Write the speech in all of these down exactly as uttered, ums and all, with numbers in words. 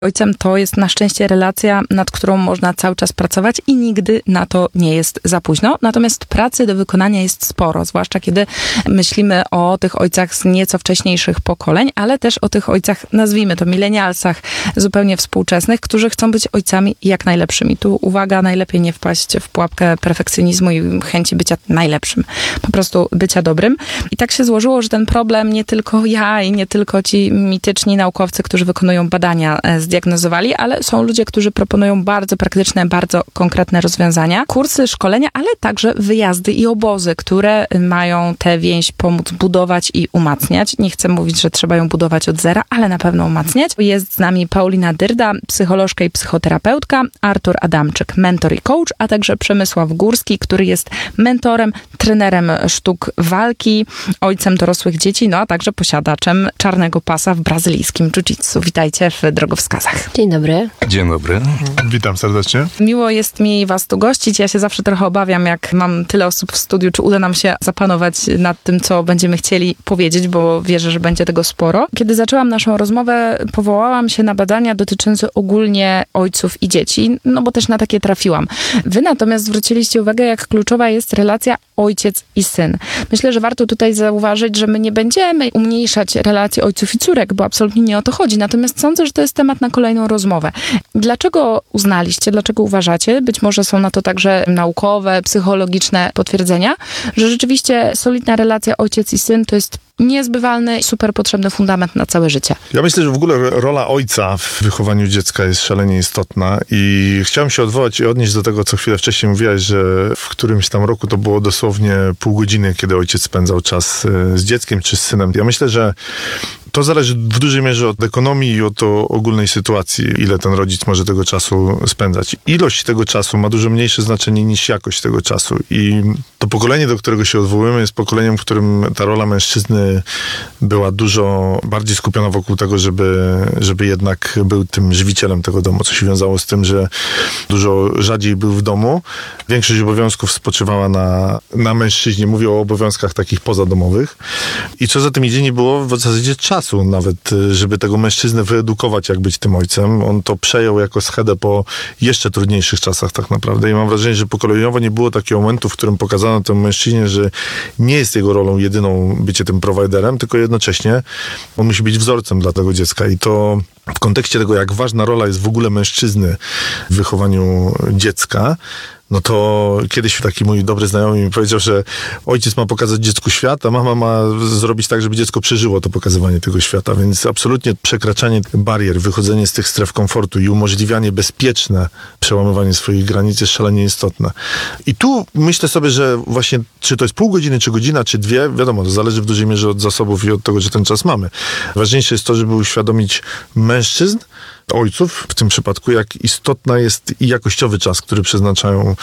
Ojcem to jest na szczęście relacja, nad którą można cały czas pracować i nigdy na to nie jest za późno. Natomiast pracy do wykonania jest sporo, zwłaszcza kiedy myślimy o tych ojcach z nieco wcześniejszych pokoleń, ale też o tych ojcach, nazwijmy to milenialsach, zupełnie współczesnych, którzy chcą być ojcami jak najlepszymi. Tu uwaga, najlepiej nie wpaść w pułapkę perfekcjonizmu i chęci bycia najlepszym. Po prostu bycia dobrym. I tak się złożyło, że ten problem nie tylko ja i nie tylko ci mityczni naukowcy, którzy wykonują badania, zdiagnozowali, ale są ludzie, którzy proponują bardzo praktyczne, bardzo konkretne rozwiązania. Kursy, szkolenia, ale także wyjazdy i obozy, które mają tę więź pomóc budować i umacniać. Nie chcę mówić, że trzeba ją budować od zera, ale na pewno umacniać. Jest z nami Paulina Dyrda, psycholożka i psychoterapeutka, Artur Adamczyk, mentor i coach, a także Przemysław Górski, który jest mentorem, trenerem sztuk walki, ojcem dorosłych dzieci, no a także posiadaczem czarnego pasa w brazylijskim jiu-jitsu. Witajcie w Drogowskazach. Dzień dobry. Dzień dobry. Witam serdecznie. Miło jest mi was tu gościć. Ja się zawsze trochę obawiam, jak mam tyle osób w studiu, czy uda nam się zapanować nad tym, co będziemy chcieli powiedzieć, bo wierzę, że będzie tego sporo. Kiedy zaczęłam naszą rozmowę, powołałam się na badania dotyczące ogólnie ojców i dzieci, no bo też na takie trafiłam. Wy natomiast zwróciliście uwagę, jak kluczowa jest relacja ojciec i syn. Myślę, że warto tutaj zauważyć, że my nie będziemy umniejszać relacji ojców i córek, bo absolutnie nie o to chodzi. Natomiast sądzę, że to jest temat na kolejną rozmowę. Dlaczego uznaliście, dlaczego uważacie, być może są na to także naukowe, psychologiczne potwierdzenia, że rzeczywiście solidna relacja ojciec i syn to jest niezbywalny, super potrzebny fundament na całe życie. Ja myślę, że w ogóle rola ojca w wychowaniu dziecka jest szalenie istotna i chciałem się odwołać i odnieść do tego, co chwilę wcześniej mówiłaś, że w którymś tam roku to było dosłownie pół godziny, kiedy ojciec spędzał czas z dzieckiem czy z synem. Ja myślę, że to zależy w dużej mierze od ekonomii i od ogólnej sytuacji, ile ten rodzic może tego czasu spędzać. Ilość tego czasu ma dużo mniejsze znaczenie niż jakość tego czasu. I to pokolenie, do którego się odwołujemy, jest pokoleniem, w którym ta rola mężczyzny była dużo bardziej skupiona wokół tego, żeby, żeby jednak był tym żywicielem tego domu, co się wiązało z tym, że dużo rzadziej był w domu. Większość obowiązków spoczywała na, na mężczyźnie. Mówię o obowiązkach takich pozadomowych. I co za tym idzie, nie było w zasadzie czasu nawet, żeby tego mężczyznę wyedukować, jak być tym ojcem. On to przejął jako schedę po jeszcze trudniejszych czasach tak naprawdę i mam wrażenie, że pokoleniowo nie było takiego momentu, w którym pokazano temu mężczyźnie, że nie jest jego rolą jedyną bycie tym prowajderem, tylko jednocześnie on musi być wzorcem dla tego dziecka i to w kontekście tego, jak ważna rola jest w ogóle mężczyzny w wychowaniu dziecka, no to kiedyś taki mój dobry znajomy mi powiedział, że ojciec ma pokazać dziecku świat, a mama ma zrobić tak, żeby dziecko przeżyło to pokazywanie tego świata, więc absolutnie przekraczanie barier, wychodzenie z tych stref komfortu i umożliwianie bezpieczne przełamywanie swoich granic jest szalenie istotne. I tu myślę sobie, że właśnie czy to jest pół godziny, czy godzina, czy dwie, wiadomo, to zależy w dużej mierze od zasobów i od tego, że ten czas mamy. Ważniejsze jest to, żeby uświadomić mężczyzn, ojców w tym przypadku, jak istotna jest i jakościowy czas, który przeznaczają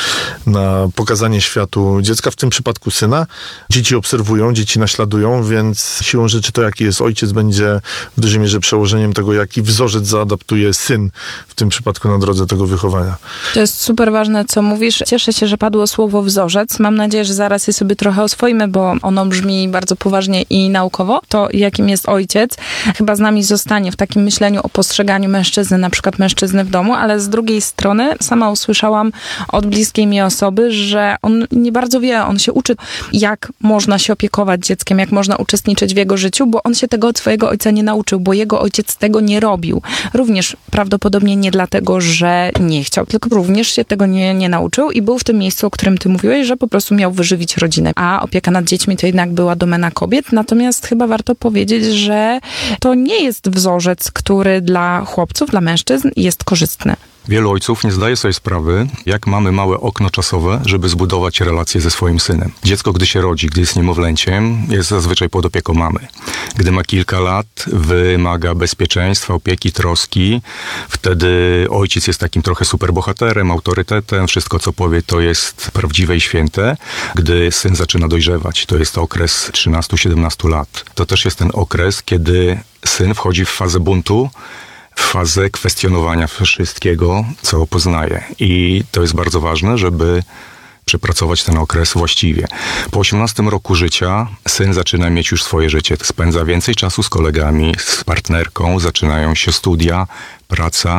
na pokazanie światu dziecka, w tym przypadku syna. Dzieci obserwują, dzieci naśladują, więc siłą rzeczy to, jaki jest ojciec, będzie w dużej mierze przełożeniem tego, jaki wzorzec zaadaptuje syn w tym przypadku na drodze tego wychowania. To jest super ważne, co mówisz. Cieszę się, że padło słowo wzorzec. Mam nadzieję, że zaraz je sobie trochę oswoimy, bo ono brzmi bardzo poważnie i naukowo. To, jakim jest ojciec, chyba z nami zostanie w takim myśleniu o postrzeganiu mężczyzny, na przykład mężczyzny w domu, ale z drugiej strony sama usłyszałam od bliskiej mi osoby, że on nie bardzo wie, on się uczy, jak można się opiekować dzieckiem, jak można uczestniczyć w jego życiu, bo on się tego od swojego ojca nie nauczył, bo jego ojciec tego nie robił. Również prawdopodobnie nie dlatego, że nie chciał, tylko również się tego nie, nie nauczył i był w tym miejscu, o którym ty mówiłeś, że po prostu miał wyżywić rodzinę. A opieka nad dziećmi to jednak była domena kobiet, natomiast chyba warto powiedzieć, że to nie jest wzorzec, który dla chłopców, dla mężczyzn jest korzystny. Wielu ojców nie zdaje sobie sprawy, jak mamy małe okno czasowe, żeby zbudować relację ze swoim synem. Dziecko, gdy się rodzi, gdy jest niemowlęciem, jest zazwyczaj pod opieką mamy. Gdy ma kilka lat, wymaga bezpieczeństwa, opieki, troski. Wtedy ojciec jest takim trochę superbohaterem, autorytetem. Wszystko, co powie, to jest prawdziwe i święte. Gdy syn zaczyna dojrzewać, to jest okres trzynastu do siedemnastu lat. To też jest ten okres, kiedy syn wchodzi w fazę buntu, w fazę kwestionowania wszystkiego, co poznaje. I to jest bardzo ważne, żeby przepracować ten okres właściwie. Po osiemnastym roku życia syn zaczyna mieć już swoje życie. Spędza więcej czasu z kolegami, z partnerką, zaczynają się studia, praca.